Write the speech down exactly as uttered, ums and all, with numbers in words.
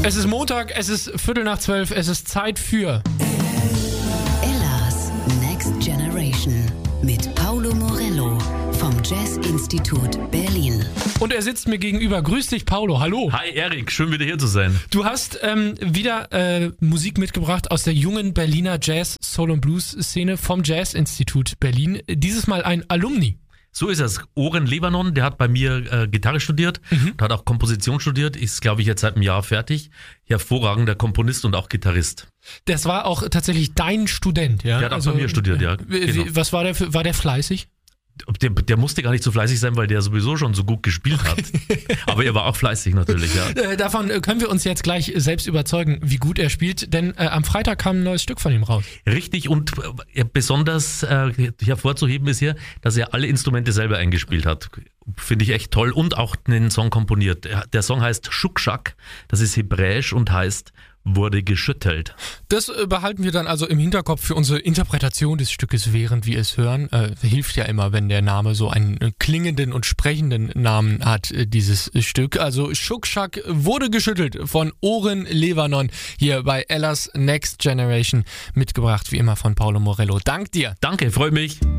Es ist Montag, es ist Viertel nach zwölf, es ist Zeit für Ella's Next Generation mit Paulo Morello vom Jazz-Institut Berlin. Und er sitzt mir gegenüber. Grüß dich, Paulo. Hallo. Hi Erik, schön wieder hier zu sein. Du hast ähm, wieder äh, Musik mitgebracht aus der jungen Berliner Jazz, Soul und Blues-Szene vom Jazz-Institut Berlin. Dieses Mal ein Alumni. So ist es. Oren Levanon, der hat bei mir äh, Gitarre studiert, mhm. hat auch Komposition studiert, ist, glaube ich, jetzt seit einem Jahr fertig. Hervorragender Komponist und auch Gitarrist. Das war auch tatsächlich dein Student, ja? Der hat auch also, bei mir studiert, ja. Wie, Genau. Was war der für, war der fleißig? Der, der musste gar nicht so fleißig sein, weil der sowieso schon so gut gespielt hat. Aber er war auch fleißig natürlich, ja. Äh, davon können wir uns jetzt gleich selbst überzeugen, wie gut er spielt, denn äh, am Freitag kam ein neues Stück von ihm raus. Richtig, und äh, besonders äh, hervorzuheben ist hier, dass er alle Instrumente selber eingespielt hat. Finde ich echt toll und auch einen Song komponiert. Der Song heißt Shukshack, das ist hebräisch und heißt wurde geschüttelt. Das äh, behalten wir dann also im Hinterkopf für unsere Interpretation des Stückes, während wir es hören. Äh, hilft ja immer, wenn der Name so einen äh, klingenden und sprechenden Namen hat, äh, dieses Stück. Also Shukshack wurde geschüttelt von Oren Levanon hier bei Ella's Next Generation, mitgebracht wie immer von Paulo Morello. Dank dir. Danke, freut mich.